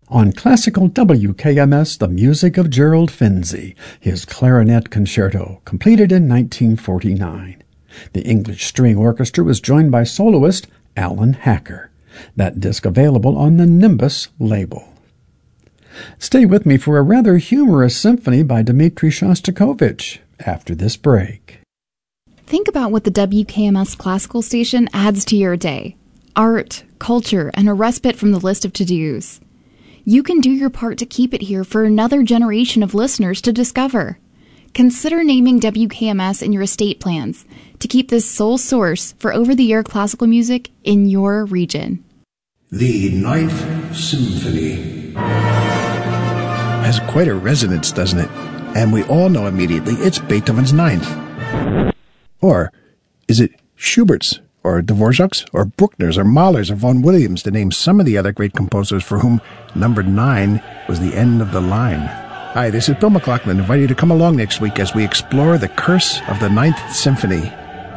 On classical WKMS, the music of Gerald Finzi, his clarinet concerto, completed in 1949. The English String Orchestra was joined by soloist Alan Hacker. That disc available on the Nimbus label. Stay with me for a rather humorous symphony by Dmitri Shostakovich after this break. Think about what the WKMS classical station adds to your day. Art, culture, and a respite from the list of to-dos. You can do your part to keep it here for another generation of listeners to discover. Consider naming WKMS in your estate plans to keep this sole source for over-the-air classical music in your region. The Ninth Symphony has quite a resonance, doesn't it? And we all know immediately it's Beethoven's Ninth. Or is it Schubert's, or Dvorak's, or Bruckner's, or Mahler's, or Vaughan Williams, to name some of the other great composers for whom number 9 was the end of the line? Hi, this is Bill McLaughlin, inviting you to come along next week as we explore the curse of the Ninth Symphony.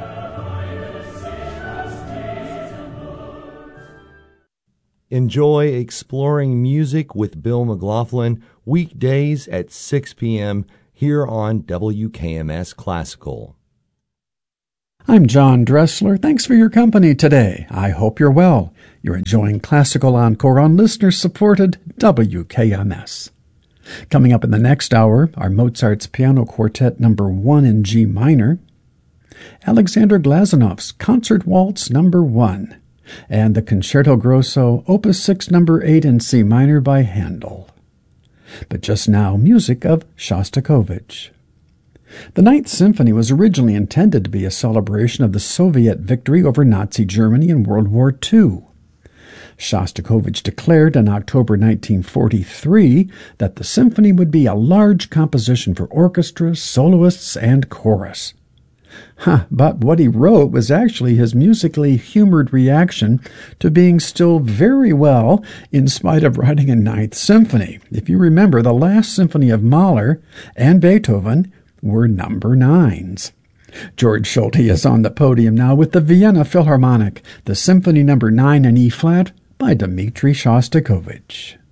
Enjoy Exploring Music with Bill McLaughlin weekdays at 6 p.m. here on WKMS Classical. I'm John Dressler. Thanks for your company today. I hope you're well. You're enjoying Classical Encore on listener-supported WKMS. Coming up in the next hour are Mozart's Piano Quartet No. 1 in G minor, Alexander Glazanov's Concert Waltz No. 1, and the Concerto Grosso Opus 6 No. 8 in C minor by Handel. But just now, music of Shostakovich. The Ninth Symphony was originally intended to be a celebration of the Soviet victory over Nazi Germany in World War II. Shostakovich declared in October 1943 that the symphony would be a large composition for orchestra, soloists, and chorus. But what he wrote was actually his musically humored reaction to being still very well in spite of writing a Ninth Symphony. If you remember, the last symphony of Mahler and Beethoven were number 9s. George Schulte is on the podium now with the Vienna Philharmonic, the Symphony No. 9 in E-flat by Dmitri Shostakovich.